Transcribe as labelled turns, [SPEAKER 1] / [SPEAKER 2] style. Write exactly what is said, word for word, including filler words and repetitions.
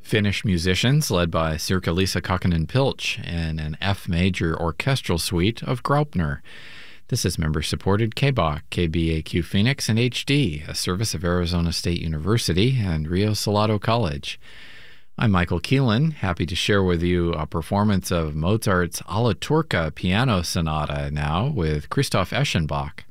[SPEAKER 1] Finnish musicians led by Sirkka-Liisa Kakkonen-Pilch in an F major orchestral suite of Graupner. This is member-supported K B A Q, K B A Q Phoenix, and H D, a service of Arizona State University and Rio Salado College. I'm Michael Keelan, happy to share with you a performance of Mozart's Alla Turca piano sonata now with Christoph Eschenbach.